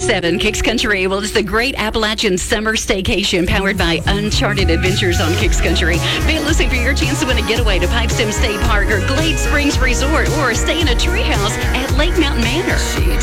7, Kicks Country. Well, it's the Great Appalachian Summer Staycation powered by Uncharted Adventures on Kicks Country. Be listening for your chance to win a getaway to Pipestem State Park or Glade Springs Resort, or stay in a treehouse at Lake Mountain Manor.